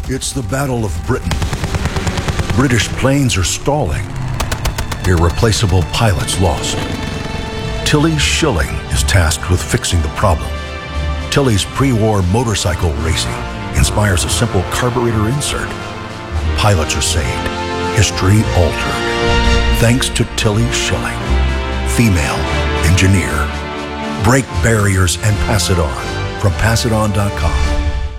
It's the Battle of Britain. British planes are stalling. Irreplaceable pilots lost. Tilly Schilling is tasked with fixing the problem. Tilly's pre-war motorcycle racing inspires a simple carburetor insert. Pilots are saved. History altered. Thanks to Tilly Schilling. Female engineer. Break barriers and pass it on from passiton.com.